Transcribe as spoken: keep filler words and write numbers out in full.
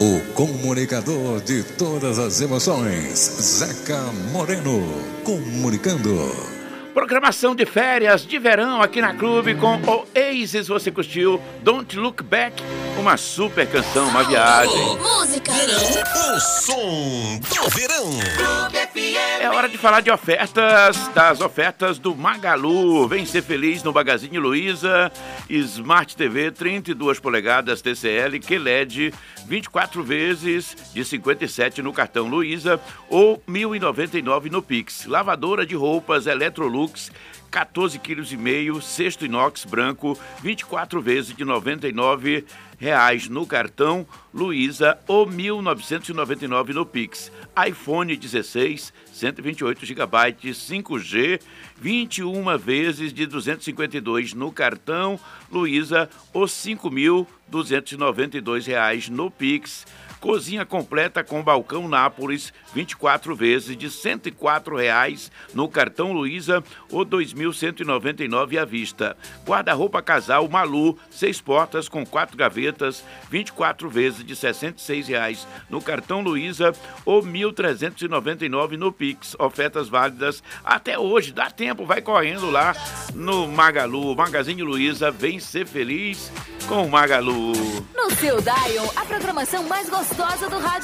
O comunicador de todas as emoções, Zeca Moreno, comunicando. Programação de férias de verão aqui na Clube com Oasis. Você curtiu Don't Look Back? Uma super canção, uma viagem. Música. Verão, o som do verão. Clube F M. É hora de falar de ofertas, das ofertas do Magalu. Vem ser feliz no Magazine Luiza. Smart T V trinta e duas polegadas T C L Q L E D vinte e quatro vezes de cinquenta e sete no cartão Luiza ou mil e noventa e nove no Pix. Lavadora de roupas Electrolux quatorze quilos e meio, cesto inox branco, vinte e quatro vezes de noventa e nove reais no cartão Luiza ou mil novecentos e noventa e nove no Pix. iPhone dezesseis, cento e vinte e oito gigabytes, cinco G, vinte e uma vezes de duzentos e cinquenta e dois no cartão Luiza ou cinco mil duzentos e noventa e dois reais no Pix. Cozinha completa com balcão Nápoles, vinte e quatro vezes de cento e quatro reais no cartão Luiza ou dois mil cento e noventa e nove à vista. Guarda-roupa casal Malu, seis portas com quatro gavetas, vinte e quatro vezes de sessenta e seis reais no cartão Luiza ou mil trezentos e noventa e nove no Pix. Ofertas válidas até hoje, dá tempo, vai correndo lá no Magalu. Magazine Luiza, vem ser feliz com o Magalu. No seu dial, a programação mais gostosa do rádio